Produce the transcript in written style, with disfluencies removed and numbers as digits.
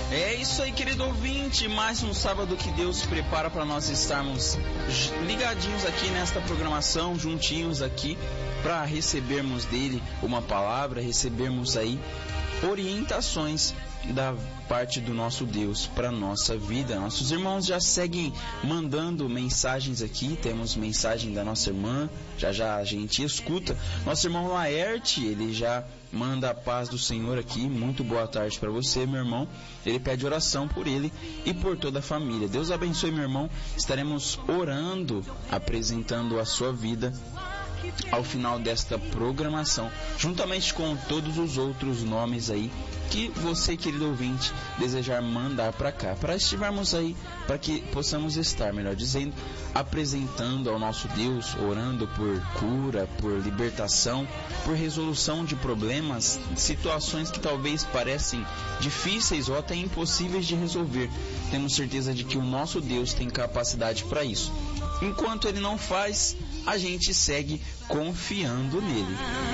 É isso aí, querido ouvinte, mais um sábado que Deus prepara para nós estarmos ligadinhos aqui nesta programação, juntinhos aqui, para recebermos dele uma palavra, recebermos aí orientações da parte do nosso Deus para nossa vida. Nossos irmãos já seguem mandando mensagens aqui, temos mensagem da nossa irmã, já a gente escuta. Nosso irmão Laerte, ele já manda a paz do Senhor aqui, muito boa tarde para você, meu irmão. Ele pede oração por ele e por toda a família. Deus abençoe, meu irmão. Estaremos orando, apresentando a sua vida ao final desta programação, juntamente com todos os outros nomes aí que você, querido ouvinte, desejar mandar para cá, para estivermos aí, para que possamos estar, melhor dizendo, apresentando ao nosso Deus, orando por cura, por libertação, por resolução de problemas, situações que talvez parecem difíceis ou até impossíveis de resolver. Temos certeza de que o nosso Deus tem capacidade para isso. Enquanto Ele não faz, a gente segue confiando nele.